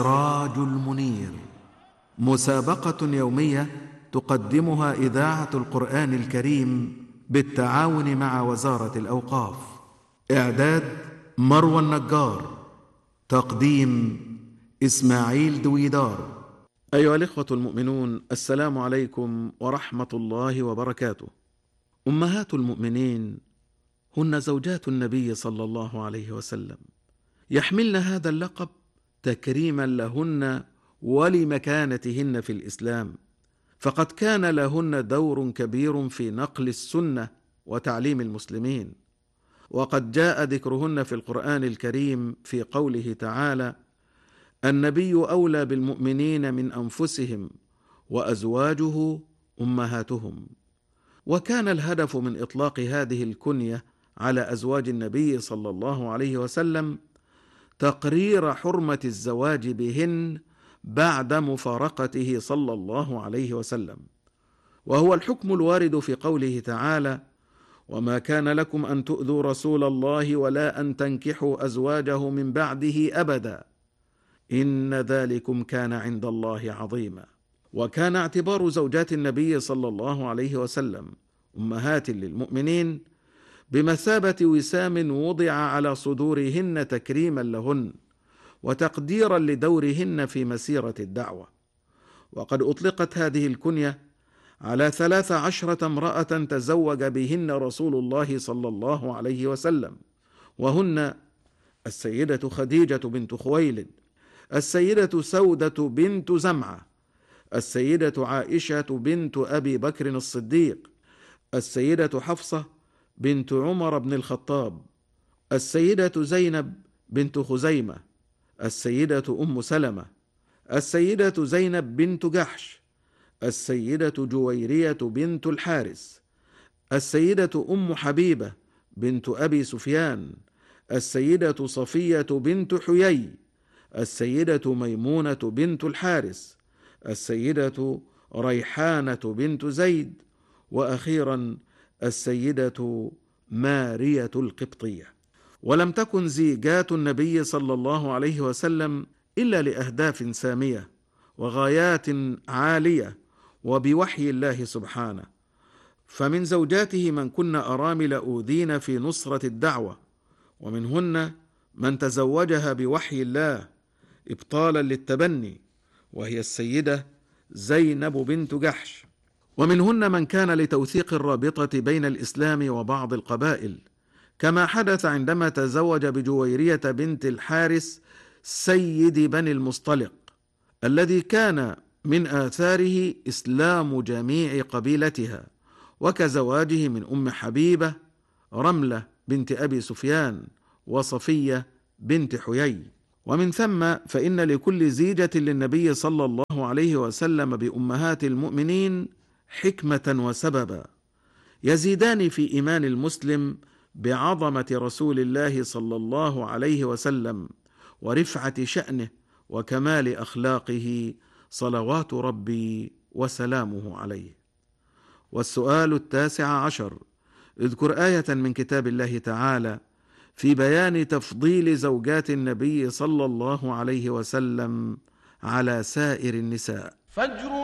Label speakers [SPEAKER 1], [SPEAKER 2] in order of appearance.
[SPEAKER 1] السراج المنير، مسابقة يومية تقدمها إذاعة القرآن الكريم بالتعاون مع وزارة الأوقاف. إعداد مروى النجار، تقديم إسماعيل دويدار. أيها الإخوة المؤمنون، السلام عليكم ورحمة الله وبركاته. أمهات المؤمنين هن زوجات النبي صلى الله عليه وسلم، يحملن هذا اللقب تكريما لهن ولمكانتهن في الإسلام، فقد كان لهن دور كبير في نقل السنة وتعليم المسلمين. وقد جاء ذكرهن في القرآن الكريم في قوله تعالى: النبي أولى بالمؤمنين من أنفسهم وأزواجه أمهاتهم. وكان الهدف من إطلاق هذه الكنية على أزواج النبي صلى الله عليه وسلم تقرير حرمة الزواج بهن بعد مفارقته صلى الله عليه وسلم، وهو الحكم الوارد في قوله تعالى: وما كان لكم أن تؤذوا رسول الله ولا أن تنكحوا أزواجه من بعده أبدا إن ذلكم كان عند الله عظيما. وكان اعتبار زوجات النبي صلى الله عليه وسلم أمهات للمؤمنين بمثابة وسام وضع على صدورهن تكريما لهن وتقديرا لدورهن في مسيرة الدعوة. وقد أطلقت هذه الكنية على 13 امرأة تزوج بهن رسول الله صلى الله عليه وسلم، وهن السيدة خديجة بنت خويلد، السيدة سودة بنت زمعة، السيدة عائشة بنت أبي بكر الصديق، السيدة حفصة بنت عمر بن الخطاب، السيدة زينب بنت خزيمة، السيدة أم سلمة، السيدة زينب بنت جحش، السيدة جويرية بنت الحارث، السيدة أم حبيبة بنت أبي سفيان، السيدة صفية بنت حيي، السيدة ميمونة بنت الحارث، السيدة ريحانة بنت زيد، وأخيرا السيدة مارية القبطية. ولم تكن زيجات النبي صلى الله عليه وسلم إلا لأهداف سامية وغايات عالية وبوحي الله سبحانه، فمن زوجاته من كن أرامل أوذين في نصرة الدعوة، ومنهن من تزوجها بوحي الله إبطالا للتبني، وهي السيدة زينب بنت جحش، ومنهن من كان لتوثيق الرابطة بين الإسلام وبعض القبائل، كما حدث عندما تزوج بجويرية بنت الحارث سيد بني المصطلق، الذي كان من آثاره إسلام جميع قبيلتها، وكزواجه من أم حبيبة رملة بنت أبي سفيان وصفية بنت حيي. ومن ثم فإن لكل زيجة للنبي صلى الله عليه وسلم بأمهات المؤمنين حكمة وسببا يزيدان في إيمان المسلم بعظمة رسول الله صلى الله عليه وسلم ورفعة شأنه وكمال أخلاقه صلوات ربي وسلامه عليه. والسؤال 19، اذكر آية من كتاب الله تعالى في بيان تفضيل زوجات النبي صلى الله عليه وسلم على سائر النساء.
[SPEAKER 2] فجر